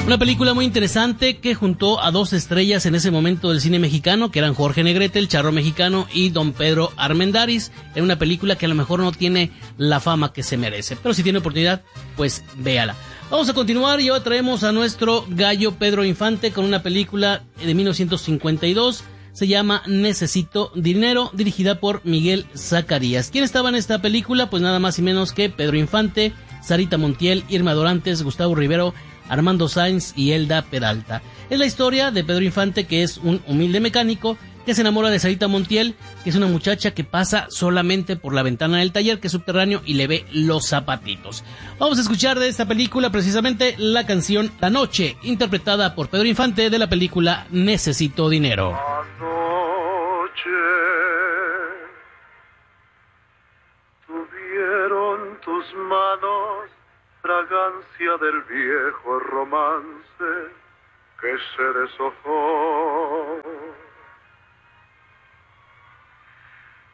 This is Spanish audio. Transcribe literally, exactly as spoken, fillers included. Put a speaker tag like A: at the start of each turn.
A: Una película muy interesante que juntó a dos estrellas en ese momento del cine mexicano, que eran Jorge Negrete, el charro mexicano, y don Pedro Armendáriz. Era una película que a lo mejor no tiene la fama que se merece, pero si tiene oportunidad, pues véala. Vamos a continuar y ahora traemos a nuestro gallo Pedro Infante con una película de mil novecientos cincuenta y dos. Se llama Necesito Dinero, dirigida por Miguel Zacarías. ¿Quién estaba en esta película? Pues nada más y menos que Pedro Infante, Sarita Montiel, Irma Dorantes, Gustavo Rivero, Armando Sainz y Elda Peralta. Es la historia de Pedro Infante, que es un humilde mecánico que se enamora de Sarita Montiel, que es una muchacha que pasa solamente por la ventana del taller, que es subterráneo, y le ve los zapatitos. Vamos a escuchar de esta película precisamente la canción La Noche, interpretada por Pedro Infante, de la película Necesito Dinero.
B: Anoche tuvieron tus manos fragancia del viejo romance que se deshojó